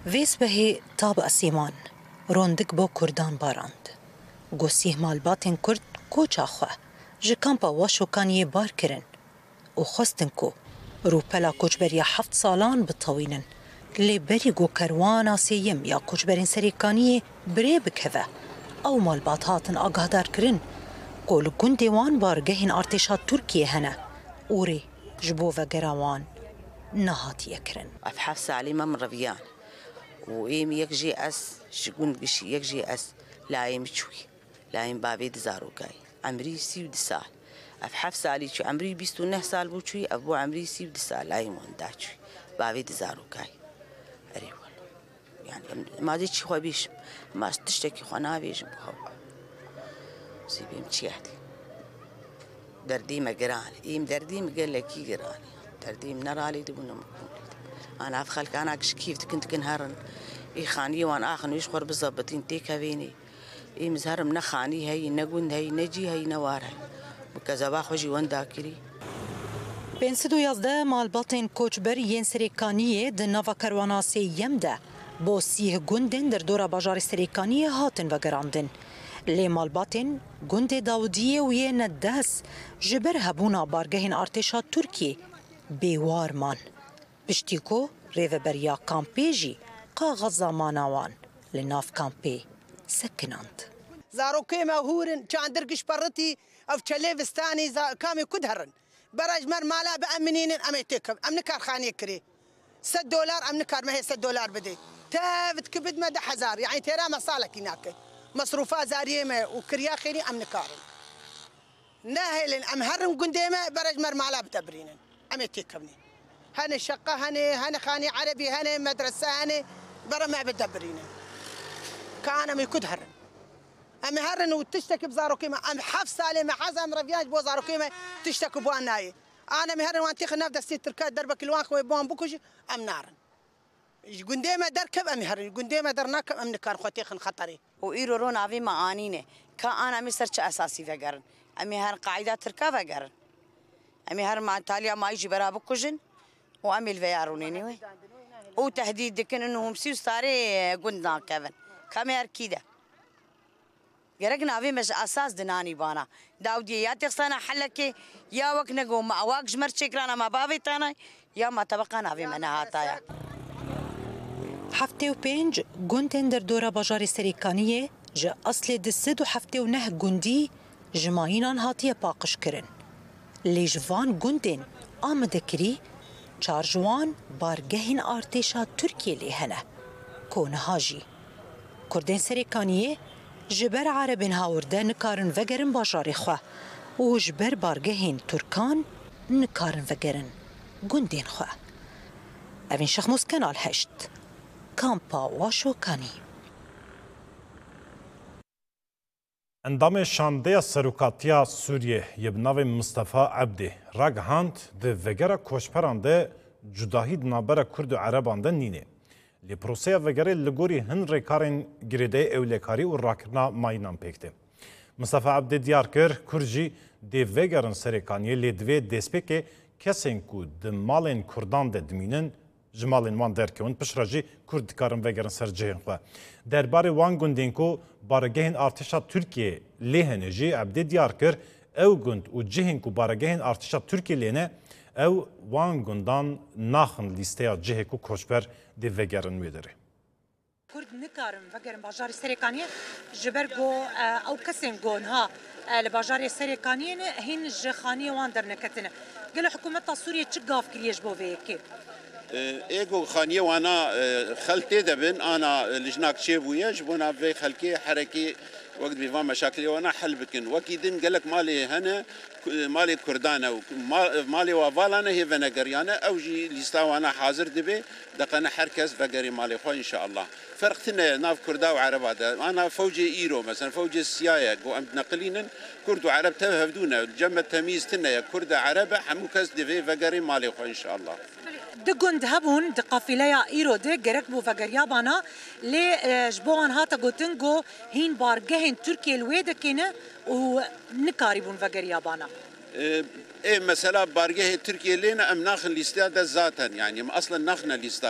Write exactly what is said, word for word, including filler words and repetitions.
ویس بهی تاب اسیمان روندک با کردان باراند. گوسیه مالباتن کرد کوچا خواه جه کامپا واشوکانی بار کرن و خواستن کو روپلا کوچبریا هفت سالان بطوینن لی بری گو کروانا سیم یا کوچبرین سریکانی بری بکوه او مالبات هاتن آگاهدار کرن قول گنده وان بارگهین ارتشا ترکیه هنه اوری جبو و گراوان نهاتیه کرن. أفحف سالمة من رفيان وإيم يكجي أس شقون قشي يكجي أس لا يم شوي لا يم بابي دزاروكاي عمري سي ودسال أفحف سالي شو عمري بيستو نه سال بوشوي أبو عمري سي ودسال لا يم ونداشوي بابي دزاروكاي أري والله يعني ما ديت شي خوابيش ما تشتكي خوانا بيجم بخو سيبي مشياتي دردي ما قراني إيم دردي ما قال لك كي قراني دردي من نرالي دبنا أنا أفخل كان أكش كيف تكنت كنهرن إيه خاني وأنا آخن يشخر بالضبطين تيكا بيني إيه مزهر من خاني هاي نقول هاي نجي هاي نوار هاي بكذا باخوجي وان داكري. پێنسد و یازدە مالباتên کۆچبەر yên serêkaniyê di nava kerwanasê yem de bo sîh gundên derdora bajarê serêkaniyê hatin vegerandin. Lê malbatên gundê Dawudiyê û yê Neddes ji ber hebûna bargehên artêşa Tirkiyê bêwar man. Piştî ku rêveberiya kampê jî qaxeza mana wan li nav kampê sekinand. زارۆکێ me hûrin çandirgiş parritî ev çelêvistanî kamê ku herin. برج مر مالا بأمنين أم تكب أم نكار خاني كري ست دولار أم نكار ما هي ست دولار بدي تافت كبد ما ده حزار يعني ترى مصالك هناك مصروفات زارية ما وكريا خيري أم نكار ناهلن أم هرم قنديمة برج مر مالا بتبرينن أم تكبني هني شقة هني هني خاني عربي هني مدرسة هني برا ما بتبرينن كان من كد هرن أم هرن وتشتكي بزاروكيمة أم حف سالمة عزم رفياج بو زاروكيمة تشتكي بواناي أنا مهرن وانتي خناف دستي تركات دربك الوان خوي بوان بوكوش أم نارن قنديمة دركب أم هرن قنديمة درناكب أم نكار خوتي خن خطري وإيرو رون أبي معانينه كأنا مسترش أساسي فجرن أمي هر قاعدة تركا فجرن أمي هر مع تاليا ما يجي برا بوكوجن وأمي الفيارونيني وي وتهديد دكن إنهم سيو صاري قندنا كفن كامير كده جرقنا في مش أساس دناني بانا داودي يا تغسانا حلكي يا وك نقوم مع واق جمر شكرانا ما بابي تانا يا ما تبقانا في منها هاتايا هفته و پنج گوندن در دورا باجار سریکانیه جه اصل دسد و هفته و نه گوندی جماعینان هاتیه پاقش کرن. لی جوان گوندن آمده کری چار جوان بارگهین ارتشا ترکیه لی هنه کونه هاجی. کردن سریکانیه جبر عربین هاورده نکارن وگرن باجاری خواه و جبر بارگهین ترکان نکارن وگرن گوندین خواه. اوین شخموس کنال هشت کامپا واشوکانی. اندام شانده سروکاتیا سوریه یبناو مصطفی عبدی رگهاند ده وگره کوشپرانده جداهی نابره کرد و عربانده نینه. لی پروسه وگره لگوری هن ریکارن گریده اولکاری و راکرنا ماینان پکته. مصطفی عبدی دیار کر کرجی ده وگرن سریکانیه لی دوی دسپیک کسین کو ده مالین کردان ده دمینن جمالین وان درکون پشراجی کرد کارن وگرن سرجهن خواه. درباره وان گوندین کو بارگهین ارتشا ترکیه لیهنجی عبدی دیار کر او گوند و جهن کو بارگهین ارتشا ترکیه لینه او وان گوندان ناخن لیسته جهه کو کوشبر دی وگرن میداره. کرد نکارن وگرن باجار سریکانیه جبر گو او کسین گون ها لباجار سریکانیه هین جخانی وان در نکتنه. قال حکومت سوریه چه گاف کلیش بو ویکی؟ ايجو خانيه وانا خلتي دبن انا لجناك شيبويا جبونا في خلكي حركي وقت بيفا مشاكل وانا حل بكن وكيدن قال لك مالي هنا مالي كردانه مالي وفالانا هي فنغريانا او جي ليستا وانا حاضر دبي دقنا حركز فقري مالي خو ان شاء الله فرقتنا ناف كردا وعرب هذا انا فوجي ايرو مثلا فوجي السيايه قو ام نقلين كرد وعرب تهفدونا جمع تمييز تنا يا كرد عرب حموكز دبي فقري مالي خو ان شاء الله دگوند هبون د قافله ایرو ده گرک بو وگریا بانا لی جبوان هاتا گوتنگو هین بارگهن ترکیه الوید کنه و نکاری بون وگریا بانا ايه مثلا بارگه ترکیه لنا ام ناخن لیستا ده ذاتا يعني اصلا ناخنا لیستا